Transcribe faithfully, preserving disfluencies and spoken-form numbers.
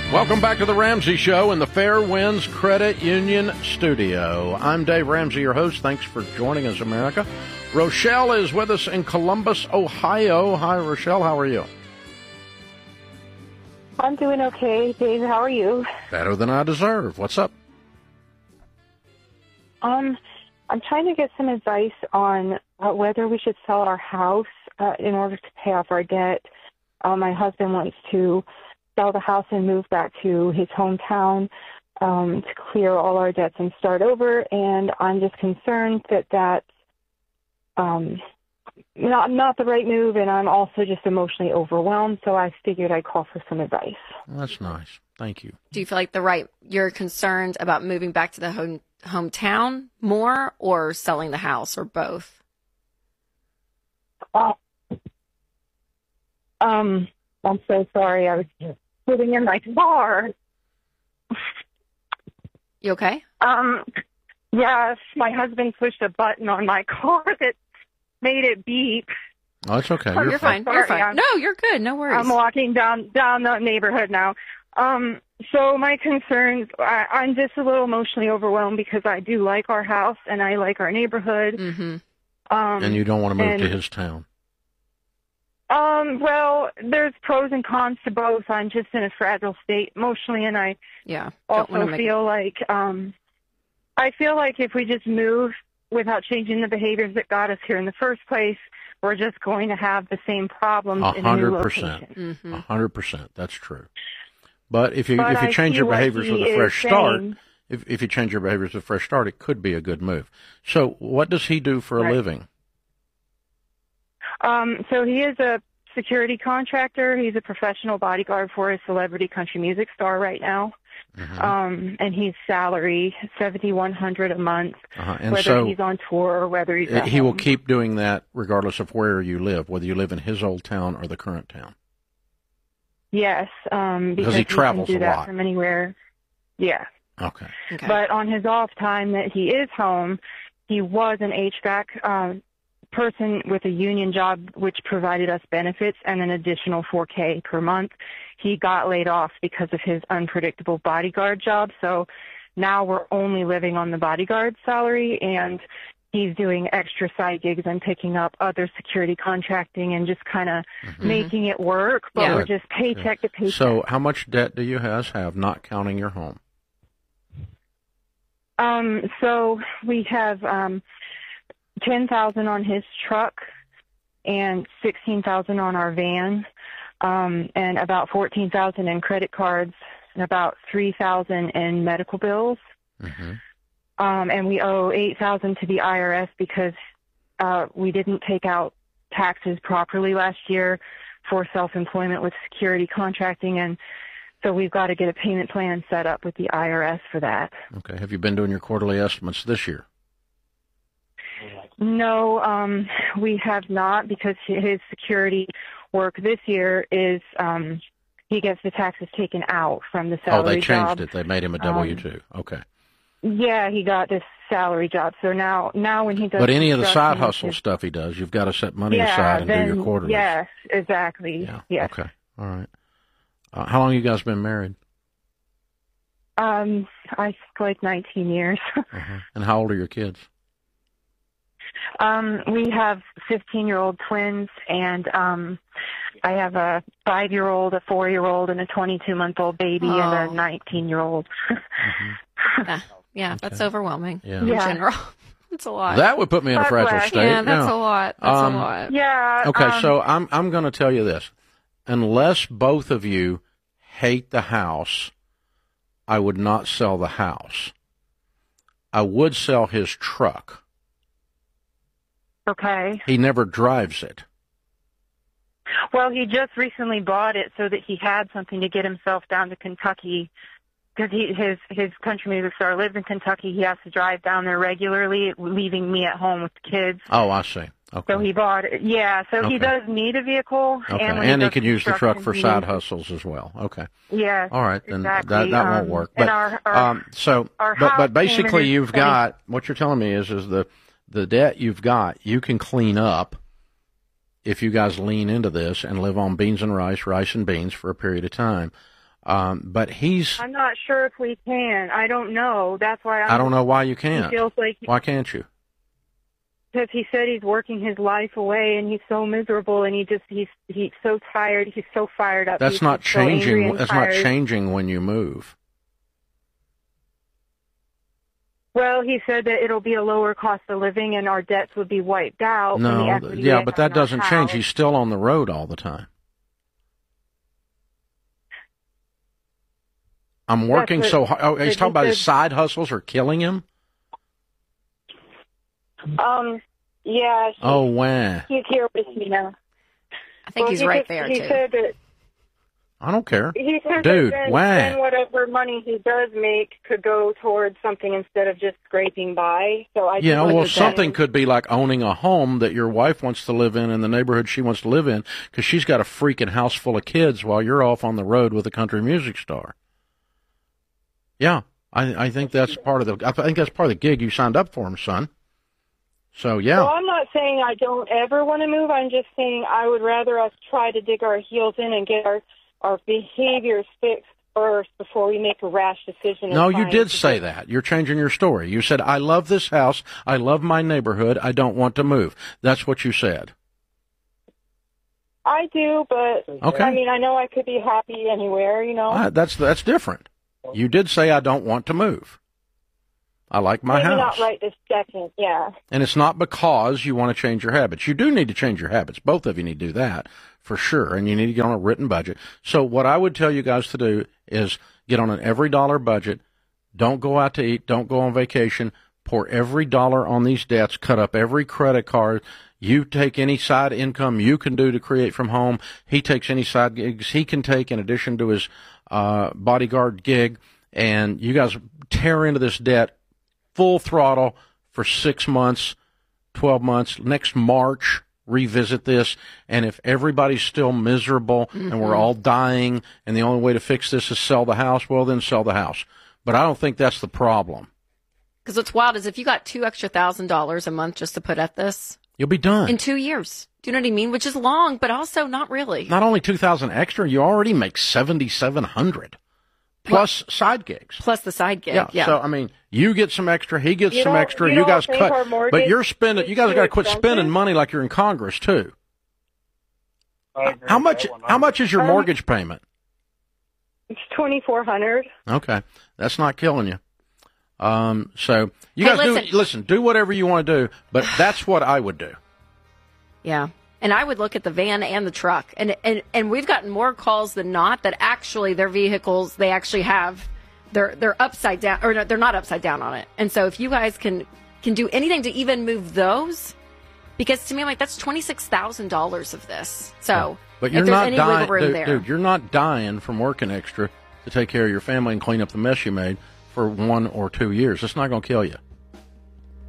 Welcome back to the Ramsey Show in the Fair Winds Credit Union studio. I'm Dave Ramsey, your host. Thanks for joining us, America. Rochelle is with us in Columbus, Ohio. Hi, Rochelle. How are you? I'm doing okay, Dave. How are you? Better than I deserve. What's up? Um, I'm trying to get some advice on uh, whether we should sell our house uh, in order to pay off our debt. Uh, my husband wants to sell the house and move back to his hometown um, to clear all our debts and start over. And I'm just concerned that that's um, not not the right move, and I'm also just emotionally overwhelmed. So I figured I'd call for some advice. That's nice. Thank you. Do you feel like the right? You're concerned about moving back to the home hometown more, or selling the house, or both? Uh, um, I'm so sorry. I was just sitting in my car. You okay? Um, yes, my husband pushed a button on my car that made it beep. Oh, it's okay. Oh, You're, you're fine. fine. You're Sorry, fine. I'm- No, you're good. No worries. I'm walking down down the neighborhood now. Um, so my concerns, I, I'm just a little emotionally overwhelmed because I do like our house and I like our neighborhood. Mm-hmm. Um, And you don't want to move and- to his town. Um, well, there's pros and cons to both. I'm just in a fragile state emotionally, and I Yeah. Don't wanna also make- feel like um, I feel like if we just move without changing the behaviors that got us here in the first place, we're just going to have the same problems A in a new hundred location. percent. Mm-hmm. A hundred percent. That's true. But if you But if you I change see your what behaviors he with a is fresh start, saying. if if you change your behaviors with a fresh start, it could be a good move. So, what does he do for a Right. living? Um, so he is a security contractor. He's a professional bodyguard for a celebrity country music star right now. Mhm. Um, and he's salary seventy-one hundred a month, Uh-huh. And whether so he's on tour or whether he's at he will home. keep doing that regardless of where you live, whether you live in his old town or the current town. Yes, um, Because because he can travels do a that lot. from anywhere. Yeah. Okay. Okay. But on his off time that he is home, he was an H V A C um, person with a union job, which provided us benefits and an additional four K per month. He got laid off because of his unpredictable bodyguard job. So now we're only living on the bodyguard salary, and he's doing extra side gigs and picking up other security contracting and just kind of Mm-hmm. making it work. But Yeah. we're just paycheck to paycheck. So, how much debt do you guys have, not counting your home? Um, so we have um, ten thousand on his truck and sixteen thousand on our van, um, and about fourteen thousand in credit cards and about three thousand in medical bills. Mm-hmm. Um, and we owe eight thousand to the I R S because uh, we didn't take out taxes properly last year for self-employment with security contracting, and so we've got to get a payment plan set up with the I R S for that. Okay. Have you been doing your quarterly estimates this year? No, um, we have not, because his security work this year is um, he gets the taxes taken out from the salary Oh, they changed job. it. They made him a W two. Okay. Yeah, he got this salary job. So now, now when he does, But any of the side construction, hustle his- stuff he does, you've got to set money yeah, aside and then, do your quarterly. Yes, exactly. Yeah. Yes. Okay. All right. Uh, how long you guys been married? Um, I think like nineteen years. Uh-huh. And how old are your kids? Um, we have fifteen-year-old twins, and um, I have a five-year-old, a four-year-old, and a twenty-two-month-old baby, Oh. and a nineteen-year-old. yeah, yeah, that's overwhelming Yeah. in Yeah. general. It's a lot. That would put me in a God fragile bless. state. yeah, that's Yeah. a lot. That's Um, a lot. Yeah. Okay, um, so I'm I'm going to tell you this: unless both of you hate the house, I would not sell the house. I would sell his truck. Okay. He never drives it. Well, he just recently bought it so that he had something to get himself down to Kentucky, because he his his country music star lives in Kentucky. He has to drive down there regularly, leaving me at home with the kids. Oh, I see. Okay. So he bought it. Yeah, so Okay. he does need a vehicle. Okay, And, and, when he does can use the truck construction, for he side needs- hustles as well. Okay. Yeah. All right, then exactly. that that won't Um, work. and But our- our- um, so, our but house but basically, payment is you've twenty got what you're telling me is is the the debt you've got you can clean up if you guys lean into this and live on beans and rice, rice and beans for a period of time. Um, but he's. I'm not sure if we can. I don't know. That's why I'm, I don't know why you can't. He feels like why can't you? Because he said he's working his life away, and he's so miserable, and he just he's he's so tired. He's so fired up. That's he's not so angry changing. and That's not tired. changing when you move. Well, he said that it'll be a lower cost of living, and our debts would be wiped out. No, from the equity yeah, we but have that in our doesn't change. house. He's still on the road all the time. I'm working what- so hard. Oh, he's but talking he about his said- side hustles are killing him? Um, yeah. He, Oh, wow. He's here with me now. I think Well, he's he right just- there, he too. Said that, I don't care. he said Dude, that then, wow. then whatever money he does make could go towards something instead of just scraping by. So I You just know, looked well, at something that. could be like owning a home that your wife wants to live in in the neighborhood she wants to live in because she's got a freaking house full of kids while you're off on the road with a country music star. Yeah, I, I think that's part of the. I think that's part of the gig you signed up for, son. So yeah. Well, I'm not saying I don't ever want to move. I'm just saying I would rather us try to dig our heels in and get our our behaviors fixed first before we make a rash decision. No, of you trying did to say get- that. You're changing your story. You said, I love this house. I love my neighborhood. I don't want to move. That's what you said. I do, but Okay. I mean, I know I could be happy anywhere, you know. Uh, that's that's different. You did say, I don't want to move. I like my Maybe house. not right this second, yeah. And it's not because you want to change your habits. You do need to change your habits. Both of you need to do that for sure. And you need to get on a written budget. So what I would tell you guys to do is get on an every dollar budget. Don't go out to eat. Don't go on vacation. Pour every dollar on these debts. Cut up every credit card. You take any side income you can do to create from home. He takes any side gigs he can take in addition to his uh, bodyguard gig. And you guys tear into this debt full throttle for six months, twelve months. Next March, revisit this. And if everybody's still miserable mm-hmm. and we're all dying and the only way to fix this is sell the house, well, then sell the house. But I don't think that's the problem. Because what's wild is if you got two extra thousand dollars a month just to put at this, you'll be done in two years. Do you know what I mean? Which is long, but also not really. Not only two thousand extra, you already make seventy seven hundred. Plus well, side gigs. Plus the side gig, yeah. yeah. So, I mean, you get some extra, he gets you some extra, you, you guys cut. But you're spending, is you guys got to quit expensive? spending money like you're in Congress, too. How much, how much is your um, mortgage payment? It's twenty-four hundred dollars. Okay. That's not killing you. Um, so, you hey, guys listen. do, listen, do whatever you want to do, but that's what I would do. Yeah. And I would look at the van and the truck. And, and, and we've gotten more calls than not that actually their vehicles, they actually have, they're, they're upside down, or they're not upside down on it. And so if you guys can, can do anything to even move those, because to me, I'm like, that's twenty-six thousand dollars of this. So yeah. But you're if there's not any dying, wiggle room dude, there. dude, you're not dying from working extra to take care of your family and clean up the mess you made for one or two years. It's not going to kill you.